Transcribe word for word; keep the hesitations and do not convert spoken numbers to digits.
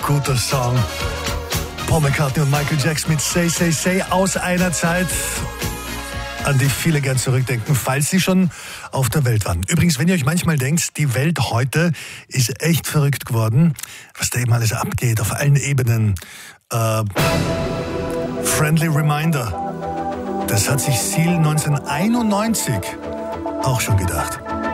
Guter Song. Paul McCartney und Michael Jackson mit Say, Say, Say aus einer Zeit, an die viele gern zurückdenken, falls sie schon auf der Welt waren. Übrigens, wenn ihr euch manchmal denkt, die Welt heute ist echt verrückt geworden, was da eben alles abgeht, auf allen Ebenen. Äh, friendly Reminder. Das hat sich Seal neunzehnhunderteinundneunzig auch schon gedacht.